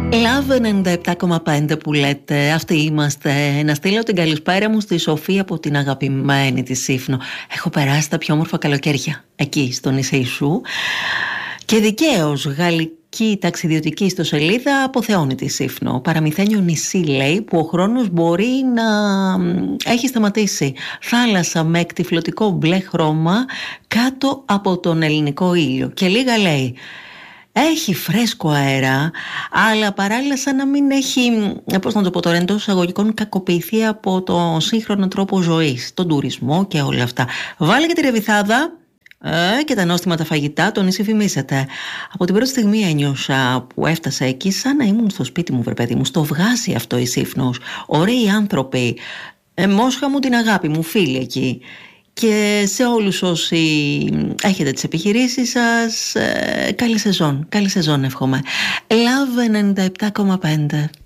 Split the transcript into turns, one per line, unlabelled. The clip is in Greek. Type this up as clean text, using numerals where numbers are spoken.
Love 97,5 που λέτε, αυτοί είμαστε. Να στείλω την καλησπέρα μου στη Σοφία από την αγαπημένη τη Σύφνο. Έχω περάσει τα πιο όμορφα καλοκαίρια εκεί στο νησί σου. Και δικαίως, γαλλική ταξιδιωτική ιστοσελίδα αποθεώνει τη Σύφνο. Παραμυθένιο νησί, λέει, που ο χρόνος μπορεί να έχει σταματήσει. Θάλασσα με εκτυφλωτικό μπλε χρώμα κάτω από τον ελληνικό ήλιο. Και λίγα λέει. Έχει φρέσκο αέρα, αλλά παράλληλα σαν να μην έχει, πώς να το πω τώρα, εντός εισαγωγικών, κακοποιηθεί από το σύγχρονο τρόπο ζωής, τον τουρισμό και όλα αυτά. Βάλε και τη ρεβιθάδα και τα νόστιμα τα φαγητά, το νησί φημίζεται. Από την πρώτη στιγμή ένιωσα που έφτασα εκεί σαν να ήμουν στο σπίτι μου, βρε παιδί μου. Στο βγάζει αυτό η Σύφνος. Ωραίοι άνθρωποι. Μόσχα μου την αγάπη μου, φίλοι εκεί. Και σε όλους όσοι έχετε τις επιχειρήσεις σας, καλή σεζόν εύχομαι. Love 97,5.